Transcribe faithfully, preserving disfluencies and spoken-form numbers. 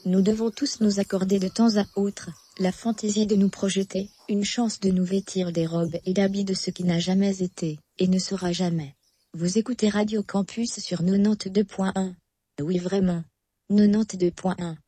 Nous devons tous nous accorder de temps à autre, la fantaisie de nous projeter, une chance de nous vêtir des robes et d'habits de ce qui n'a jamais été, et ne sera jamais. Vous écoutez Radio Campus sur quatre-vingt-deux point un. Oui vraiment. quatre-vingt-deux point un.